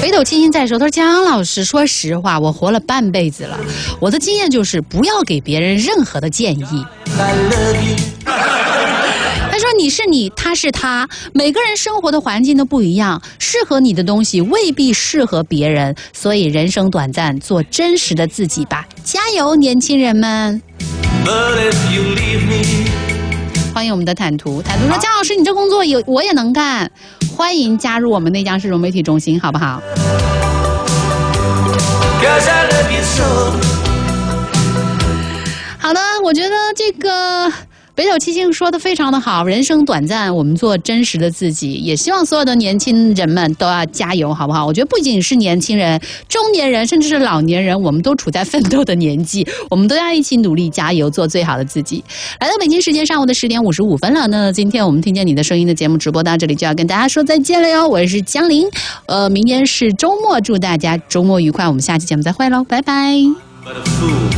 北斗七星在说，他说姜老师，说实话，我活了半辈子了，我的经验就是不要给别人任何的建议。他说你是你，他是他，每个人生活的环境都不一样，适合你的东西未必适合别人，所以人生短暂，做真实的自己吧，加油，年轻人们！欢迎我们的坦途，坦途说姜老师，你这工作我也能干，欢迎加入我们内江市融媒体中心，好不好？好的，我觉得这个北斗七星说的非常的好，人生短暂，我们做真实的自己，也希望所有的年轻人们都要加油，好不好？我觉得不仅是年轻人，中年人，甚至是老年人，我们都处在奋斗的年纪，我们都要一起努力加油，做最好的自己。来到北京时间上午的10点55分了，那今天我们听见你的声音的节目直播到这里就要跟大家说再见了哟，我是江玲，明天是周末，祝大家周末愉快，我们下期节目再会喽，拜拜。